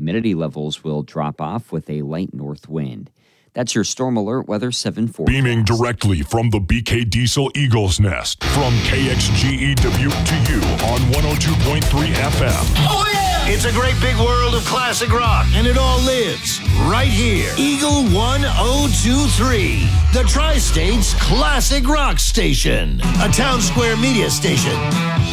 humidity levels will drop off with a light north wind. That's your Storm Alert Weather 7 Beaming directly from the BK Diesel Eagle's Nest from KXGE Dubuque to you on 102.3 FM. Oh, yeah! It's a great big world of classic rock, and it all lives right here. Eagle 1023, the Tri-State's classic rock station, a Town Square media station.